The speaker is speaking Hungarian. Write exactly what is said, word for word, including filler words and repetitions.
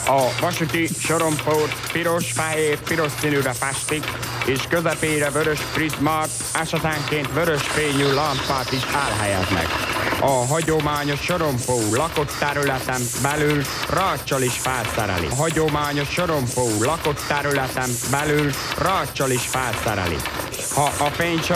A vasúti sorompót piros-fehér-piros színűre festik, és közepére vörös prizmát, esetenként vörös fényű lámpát is elhelyeznek. A hagyományos sorompó lakott területen belül ráccsal is felszereli. A hagyományos sorompó lakott területen belül ráccsal is felszereli. Ha a fény